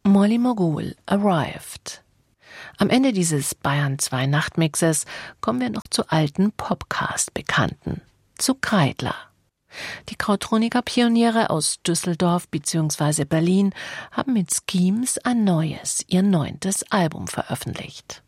Molly Mogul, Arrived. Am Ende dieses Bayern 2 Nachtmixes kommen wir noch zu alten Popcast-Bekannten, zu Kreidler. Die Krautronika-Pioniere aus Düsseldorf bzw. Berlin haben mit Schemes ein neues, ihr 9. Album veröffentlicht.